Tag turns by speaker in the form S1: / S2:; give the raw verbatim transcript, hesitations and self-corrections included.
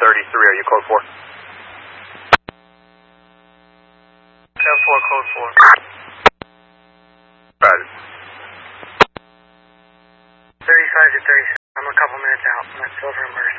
S1: thirty-three, are you code four?
S2: ten four, code four.
S1: Roger.
S2: thirty-five to thirty-six. I'm a couple minutes out. I'm at Silver and Mercy.